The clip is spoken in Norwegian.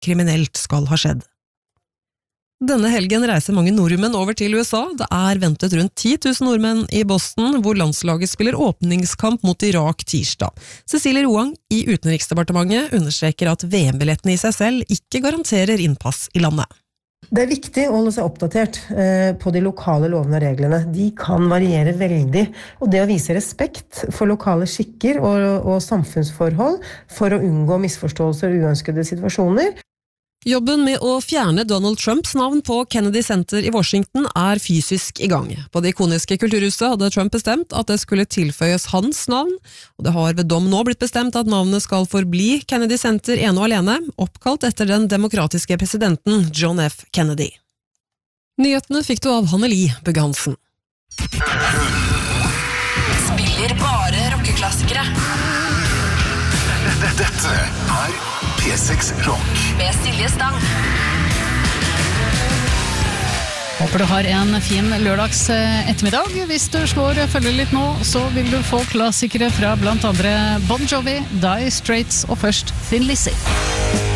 kriminelt skal ha skjedd. Denne helgen reiser mange nordmenn over til USA. Det ventet rundt 10 000 nordmenn i Boston, hvor landslaget spiller åpningskamp mot Irak tirsdag. Cecilie Roang i Utenriksdepartementet understreker at VM-billettene i seg selv ikke garanterer innpass i landet. Det viktig å holde seg oppdatert på de lokale lovene og reglene. De kan variere veldig, og det å vise respekt for lokale skikker og samfunnsforhold for å unngå misforståelser og uønskede situasjoner. Jobben med å fjerne Donald Trumps navn på Kennedy Center i Washington fysisk i gang. På det ikoniske kulturhuset hadde Trump bestemt at det skulle tilføyes hans navn, og det har ved dom nå blitt bestemt at navnet skal forbli Kennedy Center ene og alene, oppkalt etter den demokratiske presidenten John F. Kennedy. Nyhetene fikk du av Hanneli Bugge-Hansen. Spiller bare rockeklassikere. Dette P6 Rock med Silje Stang. Håper du har en fin lørdags ettermiddag. Hvis du følger litt nå, så vil du få klassikere fra blant andre Bon Jovi, Dire Straits og først Thin Lizzy.